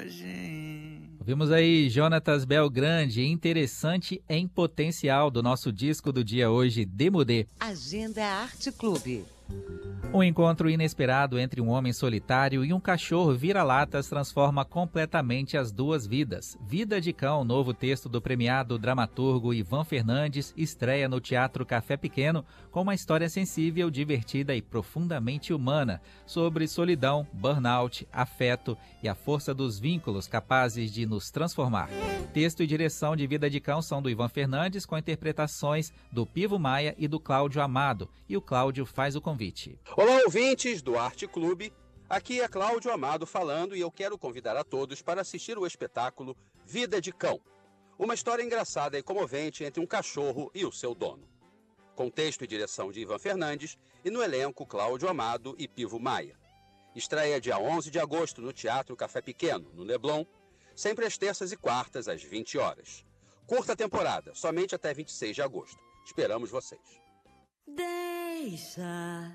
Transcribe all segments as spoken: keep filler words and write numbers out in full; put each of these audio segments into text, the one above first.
viagem. Vimos aí Jonatas Belgrande, Interessante em Potencial, do nosso disco do dia hoje, Demudê. Agenda Arte Clube. Um encontro inesperado entre um homem solitário e um cachorro vira-latas transforma completamente as duas vidas. Vida de Cão, novo texto do premiado dramaturgo Ivan Fernandes, estreia no Teatro Café Pequeno com uma história sensível, divertida e profundamente humana sobre solidão, burnout, afeto e a força dos vínculos capazes de nos transformar. Texto e direção de Vida de Cão são do Ivan Fernandes, com interpretações do Pivo Maia e do Cláudio Amado. E o Cláudio faz o convite. Olá, ouvintes do Arte Clube. Aqui é Cláudio Amado falando e eu quero convidar a todos para assistir o espetáculo Vida de Cão. Uma história engraçada e comovente entre um cachorro e o seu dono. Com texto e direção de Ivan Fernandes e no elenco Cláudio Amado e Pivo Maia. Estreia dia onze de agosto no Teatro Café Pequeno, no Leblon, sempre às terças e quartas, às vinte horas. Curta temporada, somente até vinte e seis de agosto. Esperamos vocês. Deixa,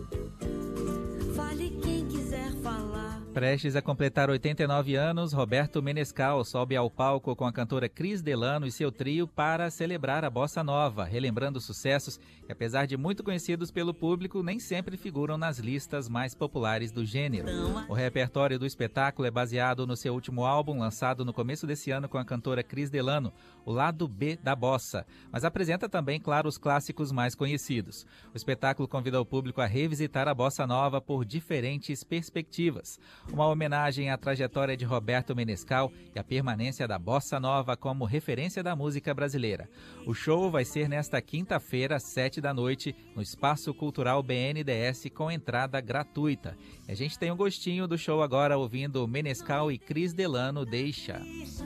fale quem quiser falar. Prestes a completar oitenta e nove anos, Roberto Menescal sobe ao palco com a cantora Cris Delano e seu trio para celebrar a bossa nova, relembrando sucessos que, apesar de muito conhecidos pelo público, nem sempre figuram nas listas mais populares do gênero. O repertório do espetáculo é baseado no seu último álbum, lançado no começo desse ano com a cantora Cris Delano, o lado B da bossa, mas apresenta também, claro, os clássicos mais conhecidos. O espetáculo convida o público a revisitar a bossa nova por diferentes perspectivas. Uma homenagem à trajetória de Roberto Menescal e à permanência da bossa nova como referência da música brasileira. O show vai ser nesta quinta-feira, às sete da noite, no Espaço Cultural B N D E S, com entrada gratuita. E a gente tem um gostinho do show agora ouvindo Menescal e Cris Delano, Deixa.